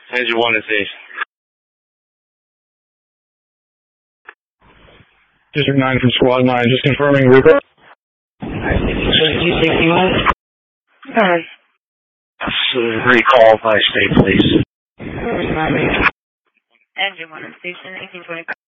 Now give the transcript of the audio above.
Engine 1 is safe. District 9 from Squad 9, just confirming Rupert. 261. Recall by state police. Engine 1 in station, 1820.